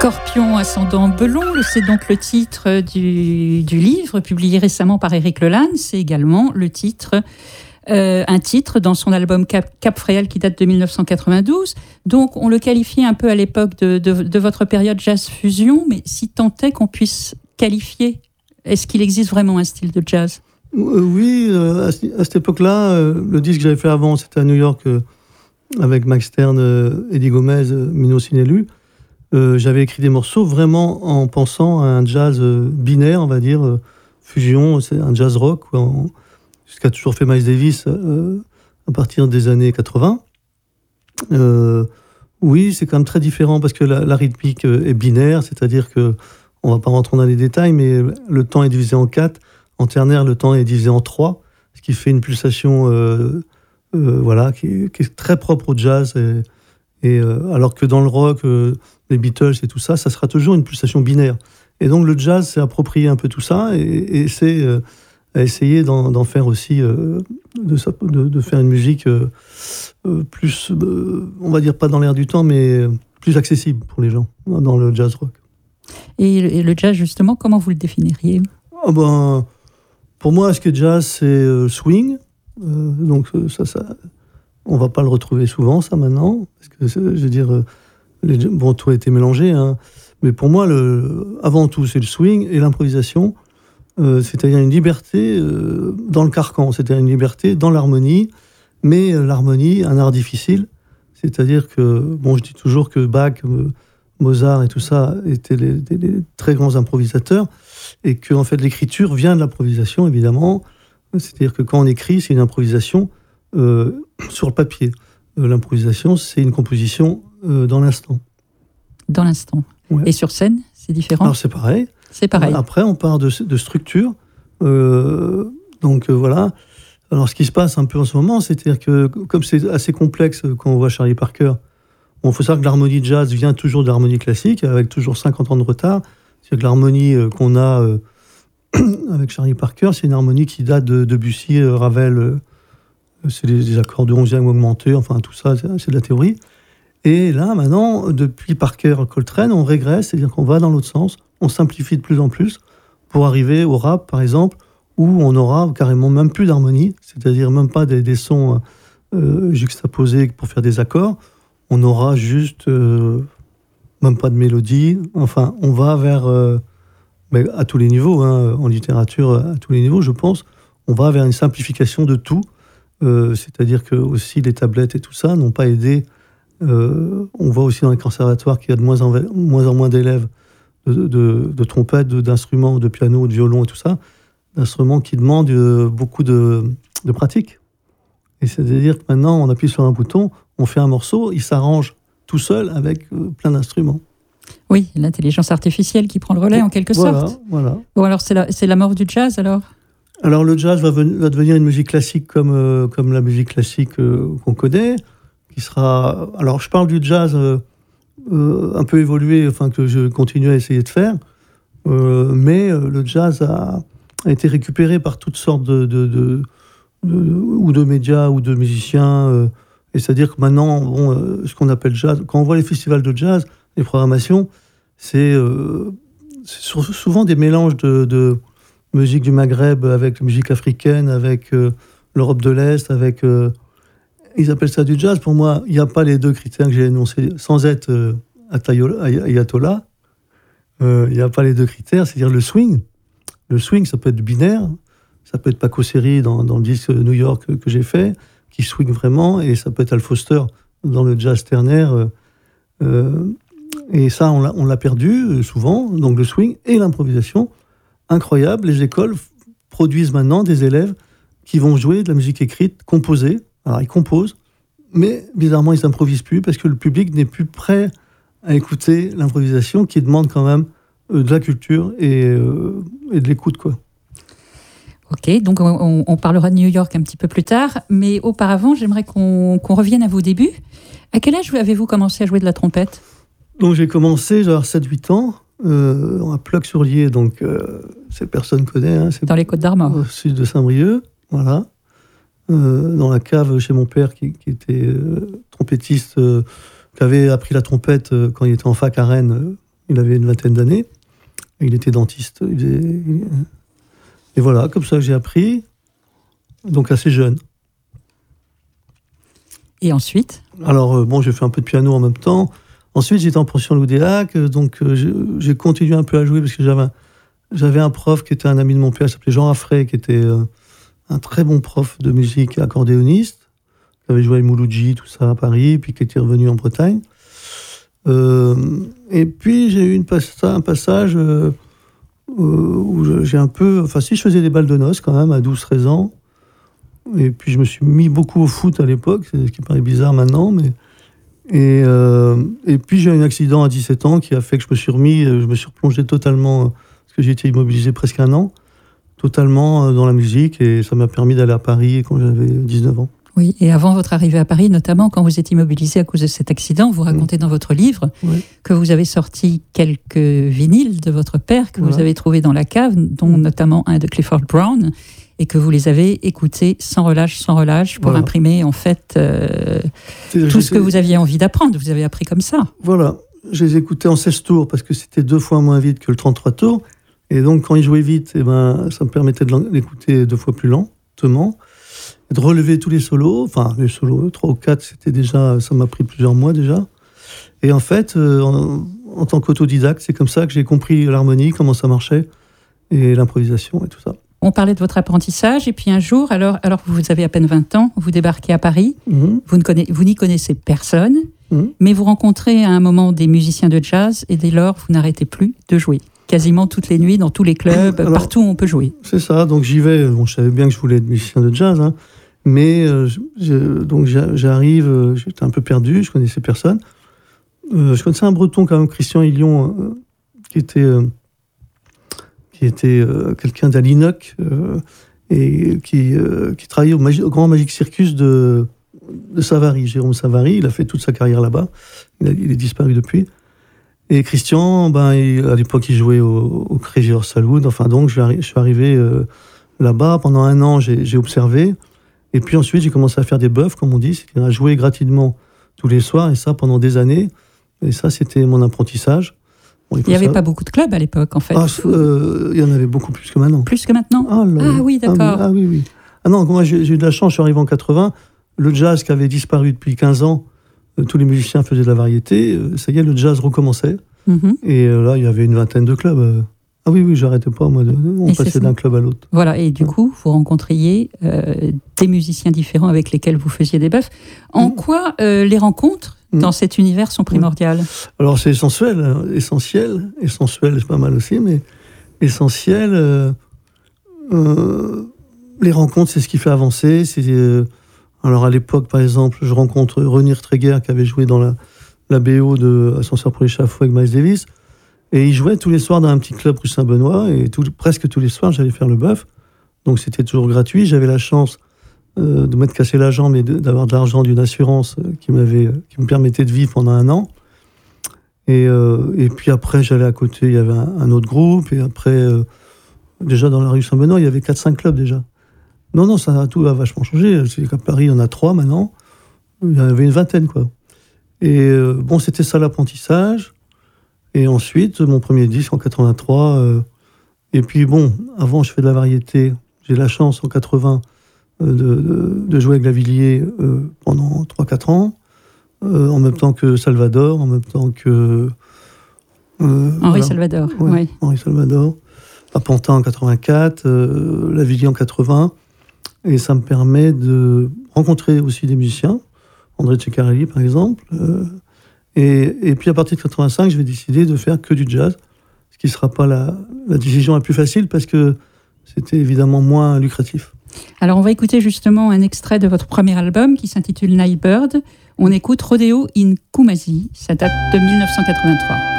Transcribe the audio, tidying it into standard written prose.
Scorpion ascendant Belon, c'est donc le titre du livre publié récemment par Éric Lelanne. C'est également le titre, un titre dans son album Cap Fréhel qui date de 1992. Donc on le qualifiait un peu à l'époque de votre période jazz fusion, mais si tant est qu'on puisse qualifier, est-ce qu'il existe vraiment un style de jazz ? Oui, à cette époque-là, le disque que j'avais fait avant, c'était à New York avec Max Stern, Eddie Gomez, Mino Sinelu. J'avais écrit des morceaux vraiment en pensant à un jazz binaire, on va dire, fusion, c'est un jazz rock, ce qu'a toujours fait Miles Davis à partir des années 80. Oui, c'est quand même très différent parce que la rythmique est binaire, c'est-à-dire que on va pas rentrer dans les détails, mais le temps est divisé en 4. En ternaire, le temps est divisé en 3, ce qui fait une pulsation qui est très propre au jazz. Alors que dans le rock, les Beatles et tout ça, ça sera toujours une pulsation binaire. Et donc le jazz s'est approprié un peu tout ça et c'est à essayer d'en faire aussi, de faire une musique plus, on va dire pas dans l'air du temps, mais plus accessible pour les gens dans le jazz rock. Et le jazz, justement, comment vous le définiriez ? Pour moi, ce qui est jazz, c'est swing. Donc ça, on va pas le retrouver souvent, ça, maintenant. Parce que, je veux dire, tout a été mélangé. Hein. Mais pour moi, avant tout, c'est le swing et l'improvisation. C'est-à-dire une liberté dans le carcan. C'est-à-dire une liberté dans l'harmonie. Mais l'harmonie, un art difficile. C'est-à-dire que, je dis toujours que Bach, Mozart et tout ça étaient des très grands improvisateurs. Et que, en fait, l'écriture vient de l'improvisation, évidemment. C'est-à-dire que quand on écrit, c'est une improvisation sur le papier. L'improvisation, c'est une composition dans l'instant. Dans l'instant. Ouais. Et sur scène, c'est différent ? Alors, c'est pareil. C'est pareil. Après, on part de structure. Voilà. Alors, ce qui se passe un peu en ce moment, c'est-à-dire que, comme c'est assez complexe quand on voit Charlie Parker, il faut savoir que l'harmonie jazz vient toujours de l'harmonie classique, avec toujours 50 ans de retard. C'est-à-dire que l'harmonie qu'on a avec Charlie Parker, c'est une harmonie qui date de Debussy, Ravel, c'est des accords de 11e augmentés, enfin tout ça, c'est de la théorie. Et là, maintenant, depuis Parker Coltrane, on régresse, c'est-à-dire qu'on va dans l'autre sens, on simplifie de plus en plus pour arriver au rap, par exemple, où on aura carrément même plus d'harmonie, c'est-à-dire même pas des sons juxtaposés pour faire des accords, on aura juste même pas de mélodie, enfin, on va vers... mais à tous les niveaux, en littérature, à tous les niveaux, je pense, on va vers une simplification de tout. C'est-à-dire que aussi les tablettes et tout ça n'ont pas aidé. On voit aussi dans les conservatoires qu'il y a de moins en moins d'élèves de trompettes, d'instruments, de piano, de violon et tout ça, d'instruments qui demandent beaucoup de pratique. Et c'est-à-dire que maintenant, on appuie sur un bouton, on fait un morceau, il s'arrange tout seul avec plein d'instruments. Oui, l'intelligence artificielle qui prend le relais en quelque sorte. Voilà. Bon, alors c'est la mort du jazz, alors ? Alors le jazz va devenir une musique classique comme la musique classique qu'on connaît, qui sera... Alors je parle du jazz un peu évolué, enfin que je continue à essayer de faire, mais le jazz a été récupéré par toutes sortes de médias ou de musiciens, et c'est-à-dire que maintenant, ce qu'on appelle jazz, quand on voit les festivals de jazz, les programmations, c'est souvent des mélanges de musique du Maghreb avec musique africaine, avec l'Europe de l'Est, avec... ils appellent ça du jazz. Pour moi, il n'y a pas les deux critères que j'ai énoncés. Sans être ayatollah, il n'y a pas les deux critères, c'est-à-dire le swing. Le swing, ça peut être binaire, ça peut être Paco Seri dans le disque New York que j'ai fait, qui swing vraiment, et ça peut être Al Foster dans le jazz ternaire. Et ça, on l'a perdu souvent, donc le swing et l'improvisation. Incroyable, les écoles produisent maintenant des élèves qui vont jouer de la musique écrite, composée. Alors, ils composent, mais bizarrement, ils n'improvisent plus parce que le public n'est plus prêt à écouter l'improvisation qui demande quand même de la culture et de l'écoute, quoi. Ok, donc on parlera de New York un petit peu plus tard, mais auparavant, j'aimerais qu'on revienne à vos débuts. À quel âge avez-vous commencé à jouer de la trompette ? Donc j'ai commencé, j'avais 7-8 ans, à Pleuc-sur-Lier, donc cette personne connaît. C'est dans les Côtes-d'Armor. Au sud de Saint-Brieuc, voilà. Dans la cave chez mon père qui était trompettiste, qui avait appris la trompette quand il était en fac à Rennes, Il avait une vingtaine d'années. Il était dentiste. Et voilà, comme ça, j'ai appris. Donc, assez jeune. Et ensuite ? Alors, j'ai fait un peu de piano en même temps. Ensuite, j'étais en pension Loudéac. Donc, j'ai continué un peu à jouer parce que j'avais un prof qui était un ami de mon père, qui s'appelait Jean Raffray, qui était un très bon prof de musique accordéoniste, qui avait joué avec Mouloudji, tout ça, à Paris, puis qui était revenu en Bretagne. Et puis, j'ai eu un passage où j'ai un peu... Enfin, si je faisais des balles de noces, quand même, à 12-13 ans. Et puis, je me suis mis beaucoup au foot à l'époque, ce qui paraît bizarre maintenant, mais... Et puis, j'ai eu un accident à 17 ans qui a fait que je me suis replongé totalement, parce que j'ai été immobilisé presque 1 an, totalement dans la musique, et ça m'a permis d'aller à Paris quand j'avais 19 ans. Oui, et avant votre arrivée à Paris, notamment quand vous êtes immobilisé à cause de cet accident, vous racontez dans votre livre que vous avez sorti quelques vinyles de votre père que vous avez trouvés dans la cave, dont notamment un de Clifford Brown, et que vous les avez écoutés sans relâche, pour imprimer en fait tout ce que vous aviez envie d'apprendre. Vous avez appris comme ça. Voilà, je les écoutais en 16 tours, parce que c'était 2 fois moins vite que le 33 tours, et donc quand ils jouaient vite, ça me permettait de l'écouter 2 fois plus lentement, de relever tous les solos, enfin les solos 3 ou 4, c'était déjà, ça m'a pris plusieurs mois déjà. Et en fait, en tant qu'autodidacte, c'est comme ça que j'ai compris l'harmonie, comment ça marchait, et l'improvisation et tout ça. On parlait de votre apprentissage, et puis un jour, alors que vous avez à peine 20 ans, vous débarquez à Paris, vous n'y connaissez personne, mais vous rencontrez à un moment des musiciens de jazz, et dès lors, vous n'arrêtez plus de jouer. Quasiment toutes les nuits, dans tous les clubs, partout où on peut jouer. C'est ça, donc j'y vais. Bon, je savais bien que je voulais être musicien de jazz, mais donc j'arrive, j'étais un peu perdu, je connaissais personne. Je connaissais un Breton quand même, Christian Hillion, qui était quelqu'un d'Alinoc, et qui travaillait au Grand Magic Circus de Savary, Jérôme Savary. Il a fait toute sa carrière là-bas. Il est disparu depuis. Et Christian, à l'époque, il jouait au Crazy Horse Saloon. Enfin, donc, je suis arrivé là-bas. Pendant 1 an, j'ai observé. Et puis ensuite, j'ai commencé à faire des buffs, comme on dit, c'est-à-dire à jouer gratuitement tous les soirs, et ça pendant des années. Et ça, c'était mon apprentissage. Bon, il n'y avait pas beaucoup de clubs à l'époque, en fait. Il y en avait beaucoup plus que maintenant. Plus que maintenant ? Oui, d'accord. Oui. Ah non, moi, j'ai eu de la chance, je suis arrivé en 80. Le jazz qui avait disparu depuis 15 ans, tous les musiciens faisaient de la variété. Ça y est, le jazz recommençait. Et là, il y avait une vingtaine de clubs. Ah oui, j'arrêtais pas, moi. On passait d'un club à l'autre. Voilà, et du coup, vous rencontriez des musiciens différents avec lesquels vous faisiez des buffs. En quoi les rencontres dans cet univers sont primordiales ? Alors, c'est essentiel, c'est pas mal aussi, mais essentiel. Les rencontres, c'est ce qui fait avancer. Alors, à l'époque, par exemple, je rencontre René Tréguer, qui avait joué dans la BO de Ascenseur pour l'échafaud avec Miles Davis. Et il jouait tous les soirs dans un petit club rue Saint-Benoît, et presque tous les soirs, j'allais faire le buff. Donc c'était toujours gratuit. J'avais la chance de m'être cassé la jambe et d'avoir de l'argent d'une assurance qui me permettait de vivre pendant 1 an. Et puis après, j'allais à côté, il y avait un autre groupe, et après, déjà dans la rue Saint-Benoît, il y avait 4-5 clubs déjà. Non, tout a vachement changé. C'est qu'à Paris, il y en a 3 maintenant. Il y en avait une vingtaine, quoi. Et c'était ça l'apprentissage. Et ensuite, mon premier disque en 83. Et puis avant, je fais de la variété. J'ai la chance en 80 de jouer avec Lavilliers pendant 3-4 ans, en même temps que Salvador, en même temps que... Henri Salvador, oui. Henri Salvador. À Pantin en 84, Lavilliers en 80. Et ça me permet de rencontrer aussi des musiciens. André Ceccarelli, par exemple. Et puis à partir de 85, je vais décider de faire que du jazz, ce qui ne sera pas la décision la plus facile parce que c'était évidemment moins lucratif. Alors on va écouter justement un extrait de votre premier album qui s'intitule Nightbird. On écoute Rodeo in Kumasi, ça date de 1983.